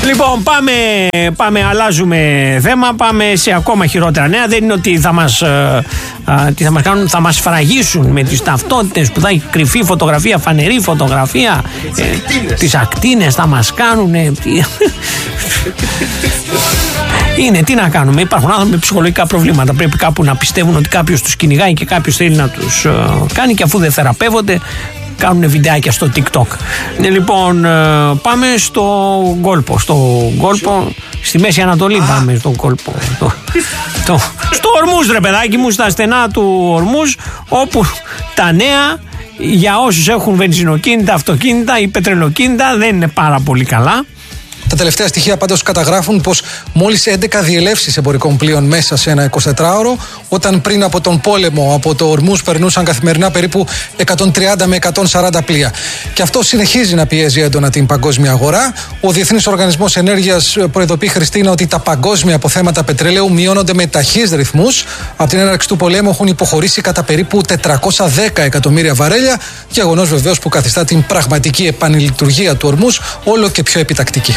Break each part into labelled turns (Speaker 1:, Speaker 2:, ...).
Speaker 1: Λοιπόν, πάμε, αλλάζουμε θέμα, πάμε σε ακόμα χειρότερα νέα. Δεν είναι ότι θα μας κάνουν, θα μας φραγίσουν με τις ταυτότητες που θα έχει κρυφή φωτογραφία, φανερή φωτογραφία, τις ακτίνες θα μας κάνουν. Είναι, τι να κάνουμε, υπάρχουν άνθρωποι με ψυχολογικά προβλήματα. Πρέπει κάπου να πιστεύουν ότι κάποιος τους κυνηγάει και κάποιος θέλει να τους κάνει, και αφού δεν θεραπεύονται, κάνουν βιντεάκια στο TikTok. Λοιπόν, πάμε στο κόλπο. Στη Μέση Ανατολή πάμε στον κόλπο. Στο Ορμούζ, ρε παιδάκι μου, στα στενά του Ορμούζ, όπου τα νέα για όσους έχουν βενζινοκίνητα, αυτοκίνητα ή πετρελοκίνητα δεν είναι πάρα πολύ καλά.
Speaker 2: Τα τελευταία στοιχεία πάντως καταγράφουν πως μόλις 11 διελεύσεις εμπορικών πλοίων μέσα σε ένα 24ωρο, όταν πριν από τον πόλεμο από το Ορμούζ περνούσαν καθημερινά περίπου 130 με 140 πλοία. Και αυτό συνεχίζει να πιέζει έντονα την παγκόσμια αγορά. Ο Διεθνής Οργανισμός Ενέργειας προειδοποιεί, Χριστίνα, ότι τα παγκόσμια αποθέματα πετρελαίου μειώνονται με ταχύς ρυθμούς. Από την έναρξη του πολέμου έχουν υποχωρήσει κατά περίπου 410 εκατομμύρια βαρέλια. Γεγονός βεβαίως που καθιστά την πραγματική επανλειτουργία του Ορμούζ όλο και πιο επιτακτική.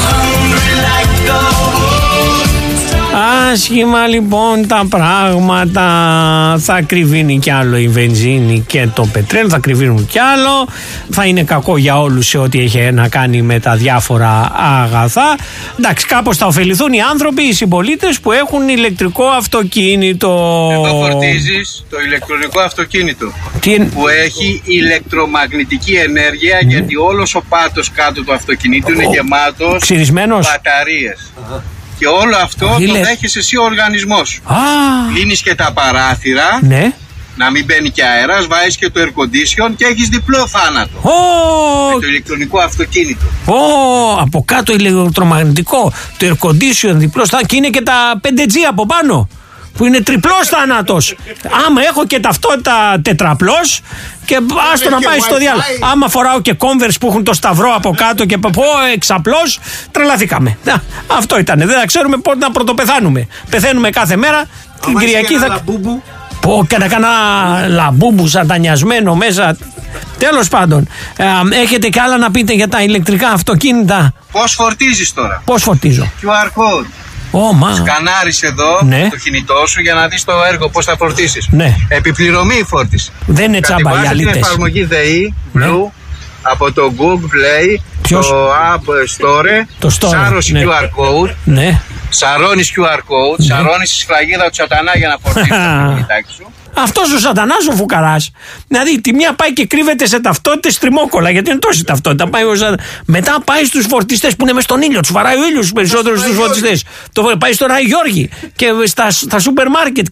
Speaker 1: Άσχημα λοιπόν τα πράγματα. Θα κρυβίνει κι άλλο η βενζίνη και το πετρέλαιο, θα κρυβίνουν κι άλλο. Θα είναι κακό για όλους σε ό,τι έχει να κάνει με τα διάφορα αγαθά. Εντάξει, κάπως θα ωφεληθούν οι άνθρωποι, οι συμπολίτες που έχουν ηλεκτρικό αυτοκίνητο.
Speaker 3: Εδώ φορτίζεις το ηλεκτρονικό αυτοκίνητο που έχει ηλεκτρομαγνητική ενέργεια, γιατί όλος ο πάτος κάτω του αυτοκινήτου είναι γεμάτος μπαταρίες. Και όλο αυτό το δέχεσαι εσύ ο οργανισμός σου. Κλείνεις και τα παράθυρα,
Speaker 1: ναι,
Speaker 3: να μην μπαίνει και αέρας, βάζεις και το air condition και έχεις διπλό θάνατο. Με το ηλεκτρονικό αυτοκίνητο.
Speaker 1: Από κάτω ηλεκτρομαγνητικό, το air condition διπλό θάνατο, και είναι και τα 5G από πάνω, που είναι τριπλός θάνατος. Άμα έχω και ταυτότητα τετραπλός, και άστο να πάει στο διάλογο. Άμα φοράω και Converse που έχουν το σταυρό από κάτω και εξαπλός, τρελαθήκαμε. Αυτό ήταν. Δεν θα ξέρουμε πότε να πρωτοπεθάνουμε. Πεθαίνουμε κάθε μέρα. Την Κυριακή θα. Και να κάνα λαμπούμπου σατανιασμένο μέσα. Τέλος πάντων, έχετε και άλλα να πείτε για τα ηλεκτρικά αυτοκίνητα?
Speaker 3: Πώς φορτίζεις τώρα?
Speaker 1: Πώς φορτίζω?
Speaker 3: QR code. Σκανάρεις εδώ το κινητό σου για να δεις το έργο, πώς θα φορτίσεις. Επιπληρωμή η φόρτιση.
Speaker 1: Δεν είναι τσάμπα οι αλήτες.
Speaker 3: Την εφαρμογή ΔΕΗ Blue από το Google Play, το App Store, σάρος QR Code. Σαρώνεις QR Code, σαρώνεις τη σφραγίδα του σατανά για να φορτίσεις το κινητάκι σου.
Speaker 1: Αυτός ο σατανάς ο φουκαράς, δηλαδή τη μία πάει και κρύβεται σε ταυτότητες τριμόκολα, γιατί είναι τόση ταυτότητα. Μετά πάει στους φορτιστές που είναι μες στον ήλιο, τους βαράει ο ήλιος τους περισσότερους στους φορτιστές. Πάει στον Άι Γιώργη και στα σούπερ μάρκετ.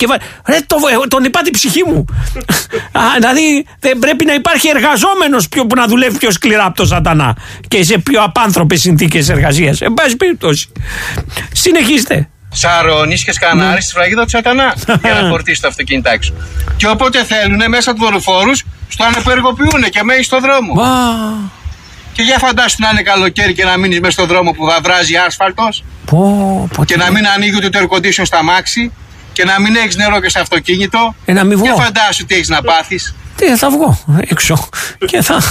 Speaker 1: Τον είπα την ψυχή μου. Δηλαδή δεν πρέπει να υπάρχει εργαζόμενος που να δουλεύει πιο σκληρά από τον σατανά και σε πιο απάνθρωπες συνθήκες εργασίας. Εν πάση περιπτώσει. Συνεχίστε.
Speaker 3: Σαρώνεις και σκανάρεις τη σφραγίδα του σατανά για να φορτίσεις το αυτοκίνητάκι σου. Και όποτε θέλουν μέσα του δορυφόρους, στο ανεπεργοποιούν και μένεις στον δρόμο. Και για φαντάσου να είναι καλοκαίρι και να μείνεις μέσα στον δρόμο που θα βράζει άσφαλτος, και να μην ανοίγει ούτε το air condition στα μάξι, και να μην έχεις νερό και στο αυτοκίνητο. Και φαντάσου τι έχεις να πάθεις.
Speaker 1: Θα βγω έξω και θα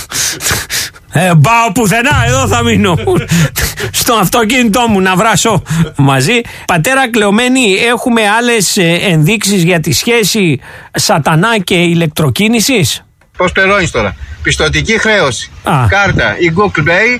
Speaker 1: πάω πουθενά, εδώ θα μείνω στο αυτοκίνητό μου να βράσω μαζί. Πατέρα Κλεωμένη, έχουμε άλλες ενδείξσεις για τη σχέση σατανά και ηλεκτροκίνησης?
Speaker 3: Πώς πληρώνεις τώρα? Πιστωτική χρέωση, κάρτα ή Google Pay,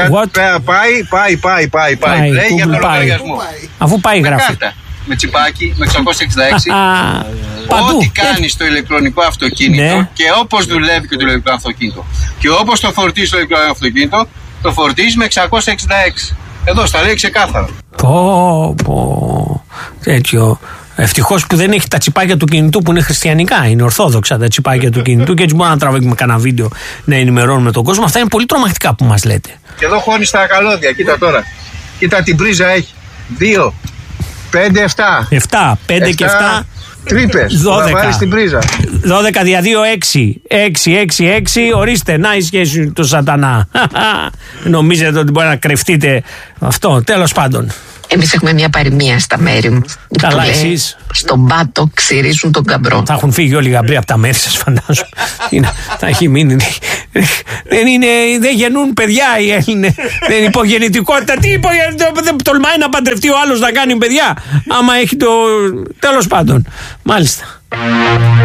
Speaker 3: πάει για τον λογαριασμό.
Speaker 1: Αφού πάει γράφει.
Speaker 3: Κάρτα, με τσιπάκι, με 666. Ό,τι κάνεις στο ηλεκτρονικό αυτοκίνητο, και όπως δουλεύει και το ηλεκτρονικό αυτοκίνητο, και όπως το φορτίζεις το ηλεκτρονικό αυτοκίνητο, το φορτίζεις με 666. Εδώ στα λέει ξεκάθαρα.
Speaker 1: Τέτοιο. Ευτυχώς που δεν έχει τα τσιπάκια του κινητού που είναι χριστιανικά, είναι ορθόδοξα τα τσιπάκια του κινητού, και έτσι μπορούμε να τραβήξουμε κανένα βίντεο να ενημερώνουμε τον κόσμο. Αυτά είναι πολύ τρομακτικά που μας λέτε.
Speaker 3: Και εδώ χώνεις τα καλώδια, κοίτα τώρα. Κοίτα την πρίζα έχει. 2, 5, 7.
Speaker 1: 7, 5 και 7.
Speaker 3: Τρύπες. 12. Θα βάλεις την πρίζα.
Speaker 1: 12 δια 2, 6. 6. Ορίστε, να η σχέση του σατανά. Νομίζετε ότι μπορεί να κρυφτείτε αυτό? Τέλος πάντων.
Speaker 4: Εμείς έχουμε μια παροιμία στα μέρη μου.
Speaker 1: Καλά, εσείς.
Speaker 4: Στον πάτο ξυρίζουν τον γαμπρό.
Speaker 1: Θα έχουν φύγει όλοι οι γαμπροί από τα μέρη σας, φαντάζομαι. Θα έχει μείνει. Δεν γεννούν παιδιά οι Έλληνες. Δεν είναι υπογεννητικότητα. Τι υπογεννητικότητα, δεν τολμάει να παντρευτεί ο άλλος να κάνει παιδιά. Άμα έχει το. Τέλος πάντων. Μάλιστα.